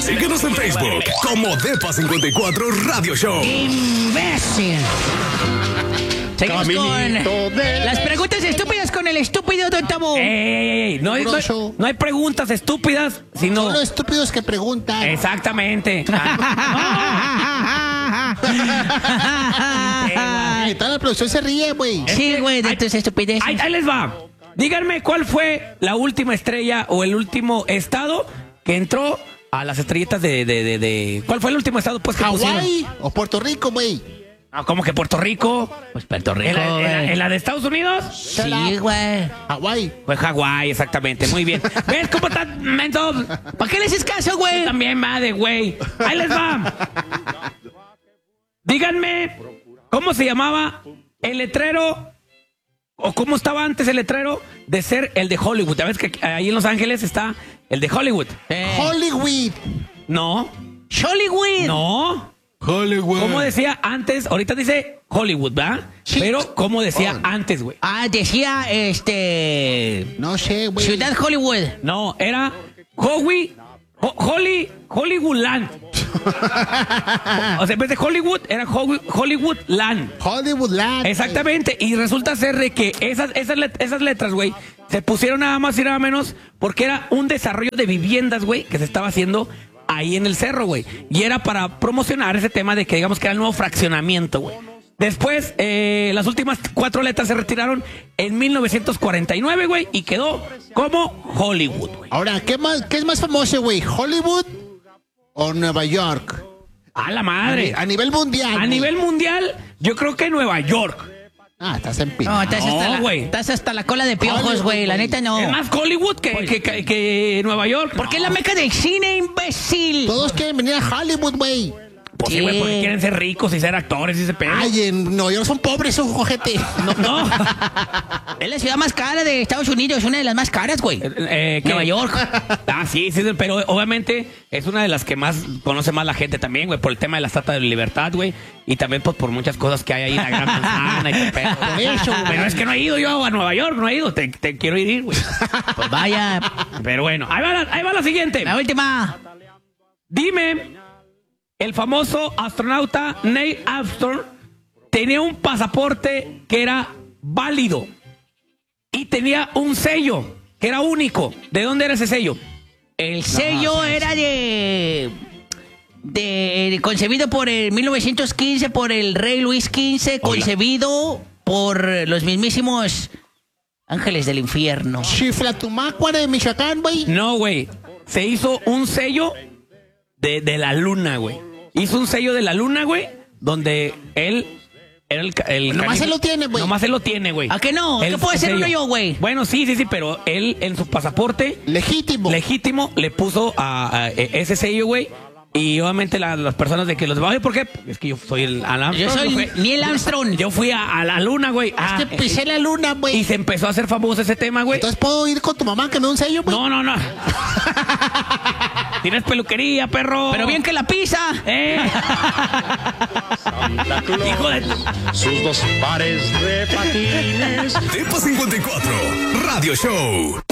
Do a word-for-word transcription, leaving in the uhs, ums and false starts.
Síguenos en Facebook como Depa cincuenta y cuatro Radio Show. ¡Imbécil! Seguimos Caminito con de- las preguntas estúpidas con el estúpido Don Tamo. Ey, ey, ey, no, hay, no, hay, Grosso. no hay preguntas estúpidas, sino... Son los estúpidos que preguntan. Exactamente. Ay, toda la producción se ríe, güey. Sí, güey, de tus estupideces. Ahí, ahí les va. Díganme cuál fue la última estrella o el último estado que entró a las estrellitas de... de, de, de- ¿Cuál fue el último estado pues que pusieron? Hawái o Puerto Rico, güey. Ah, ¿cómo que Puerto Rico? Pues Puerto ¿En Rico, la, en la- güey. en la de Estados Unidos? Sí, güey. Hawái. Fue Hawái, exactamente. Muy bien. ¿Ves cómo está, menso? ¿Para qué le haces caso, güey? También va de güey. Ahí les va. Díganme, ¿cómo se llamaba el letrero o cómo estaba antes el letrero de ser el de Hollywood? Ya ves que ahí en Los Ángeles está el de Hollywood. Eh, Hollywood. No, Hollywood. no. Hollywood. ¿Cómo decía antes? Ahorita dice Hollywood, ¿verdad? Sí. Pero ¿cómo decía Oh. antes, güey? Ah, decía, este... No sé, güey. Ciudad Hollywood. No, era Howie, Ho- Holly, Hollywoodland. O sea, en vez de Hollywood, era Holly- Hollywoodland. Hollywoodland. Exactamente, y resulta ser de que esas, esas, let- esas letras, güey, se pusieron nada más y nada menos porque era un desarrollo de viviendas, güey, que se estaba haciendo ahí en el cerro, güey. Y era para promocionar ese tema de que digamos que era el nuevo fraccionamiento, güey. Después, eh, las últimas cuatro letras se retiraron en mil novecientos cuarenta y nueve, güey, y quedó como Hollywood, güey. Ahora, ¿qué, más, ¿qué es más famoso, güey? ¿Hollywood o Nueva York? A la madre. A nivel mundial. A güey. nivel mundial, yo creo que Nueva York. Ah, estás en pin. No, estás, No, hasta la, güey. estás hasta la cola de piojos, güey. La neta, no. Es más Hollywood que, que, que, que Nueva York. ¿Por qué es la meca del cine, imbécil? Todos quieren venir a Hollywood, güey. Pues sí, güey, Sí. porque quieren ser ricos y ser actores y ese pedo. Ay, en Nueva York son pobres, esos ojete. No, no. Es la ciudad más cara de Estados Unidos, una de las más caras, güey. Eh, ¿qué? Nueva York. Ah, sí, sí, pero obviamente es una de las que más conoce más la gente también, güey, por el tema de la Estatua de Libertad, güey, y también pues, por muchas cosas que hay ahí en la Gran Manzana y qué pedo. Por eso, güey. Pero es que no he ido yo a Nueva York, no he ido, te, te quiero ir, güey. Pues vaya. Pero bueno, ahí va la, ahí va la siguiente. La última. Dime, el famoso astronauta Neil Armstrong tenía un pasaporte que era válido y tenía un sello que era único. ¿De dónde era ese sello? El sello era de... de concebido por el mil novecientos quince por el rey Luis quince, concebido por los mismísimos ángeles del infierno. Chiflatumácuara de Michoacán, güey. No, güey. Se hizo un sello de, de la luna, güey. Hizo un sello de la luna, güey, donde él era el... el Nomás canijo- él lo tiene, güey. Nomás él lo tiene, güey. ¿A qué no? El- ¿Qué puedo el hacer uno sello. yo, güey? Bueno, sí, sí, sí, pero él en su pasaporte Legítimo. legítimo le puso a, a- a ese sello, güey. Y obviamente la- las personas de que los... Oye, ¿por qué? Es que yo soy el... Alan Yo soy Armstrong, güey. Neil Armstrong. Yo fui a, a la luna, güey. Es Ah, que pisé la luna, y güey. se empezó a hacer famoso ese tema, güey. Entonces, ¿puedo ir con tu mamá que me dé un sello, güey? No, no, no. Tienes peluquería, perro. Pero bien que la pisa. ¡Eh! Hijo de... Sus dos pares de patines. Depa cincuenta y cuatro Radio Show.